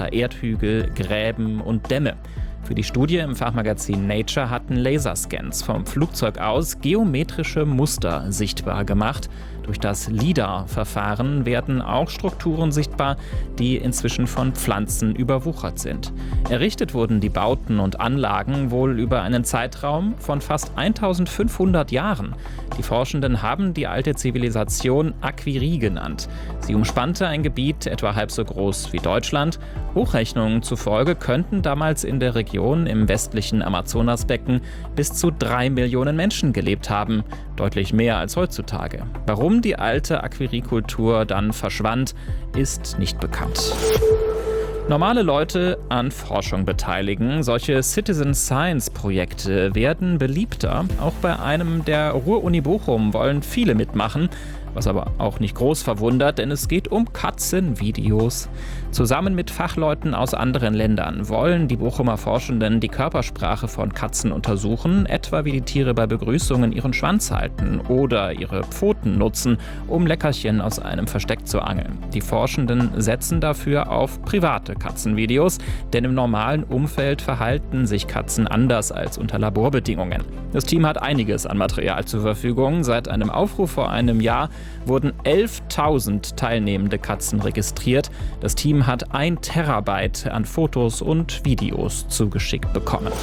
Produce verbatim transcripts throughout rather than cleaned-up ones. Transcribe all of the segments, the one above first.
Erdhügel, Gräben und Dämme. Für die Studie im Fachmagazin Nature hatten Laserscans vom Flugzeug aus geometrische Muster sichtbar gemacht. Durch das LIDAR-Verfahren werden auch Strukturen sichtbar, die inzwischen von Pflanzen überwuchert sind. Errichtet wurden die Bauten und Anlagen wohl über einen Zeitraum von fast eintausendfünfhundert Jahren. Die Forschenden haben die alte Zivilisation Aquirie genannt. Sie umspannte ein Gebiet etwa halb so groß wie Deutschland. Hochrechnungen zufolge könnten damals in der Region im westlichen Amazonasbecken bis zu drei Millionen Menschen gelebt haben. Deutlich mehr als heutzutage. Warum die alte Aquirie-Kultur dann verschwand, ist nicht bekannt. Normale Leute an Forschung beteiligen. Solche Citizen-Science-Projekte werden beliebter. Auch bei einem der Ruhr-Uni Bochum wollen viele mitmachen. Was aber auch nicht groß verwundert, denn es geht um Katzenvideos. Zusammen mit Fachleuten aus anderen Ländern wollen die Bochumer Forschenden die Körpersprache von Katzen untersuchen, etwa wie die Tiere bei Begrüßungen ihren Schwanz halten oder ihre Pfoten nutzen, um Leckerchen aus einem Versteck zu angeln. Die Forschenden setzen dafür auf private Katzenvideos, denn im normalen Umfeld verhalten sich Katzen anders als unter Laborbedingungen. Das Team hat einiges an Material zur Verfügung. Seit einem Aufruf vor einem Jahr wurden elftausend teilnehmende Katzen registriert. Das Team hat ein Terabyte an Fotos und Videos zugeschickt bekommen.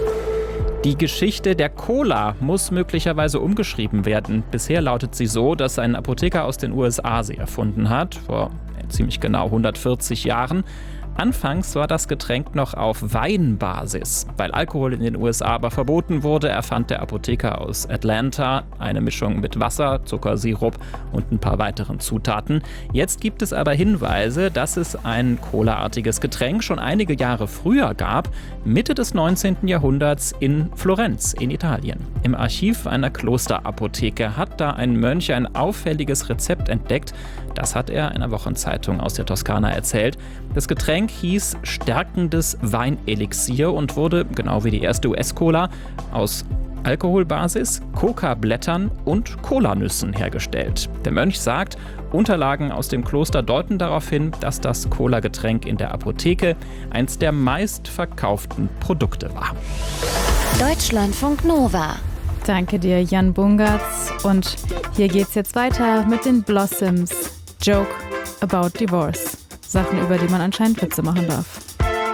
Die Geschichte der Cola muss möglicherweise umgeschrieben werden. Bisher lautet sie so, dass ein Apotheker aus den U S A sie erfunden hat, vor ziemlich genau hundertvierzig Jahren. Anfangs war das Getränk noch auf Weinbasis. Weil Alkohol in den U S A aber verboten wurde, erfand der Apotheker aus Atlanta eine Mischung mit Wasser, Zuckersirup und ein paar weiteren Zutaten. Jetzt gibt es aber Hinweise, dass es ein Cola-artiges Getränk schon einige Jahre früher gab, Mitte des neunzehnten Jahrhunderts in Florenz in Italien. Im Archiv einer Klosterapotheke hat da ein Mönch ein auffälliges Rezept entdeckt. Das hat er einer Wochenzeitung aus der Toskana erzählt. Das Getränk hieß stärkendes Weinelixier und wurde, genau wie die erste U S-Cola, aus Alkoholbasis, Coca-Blättern und Colanüssen hergestellt. Der Mönch sagt, Unterlagen aus dem Kloster deuten darauf hin, dass das Cola-Getränk in der Apotheke eins der meistverkauften Produkte war. Deutschlandfunk Nova. Danke dir, Jan Bungartz. Und hier geht's jetzt weiter mit den Blossoms. Joke about Divorce. Sachen, über die man anscheinend Witze machen darf.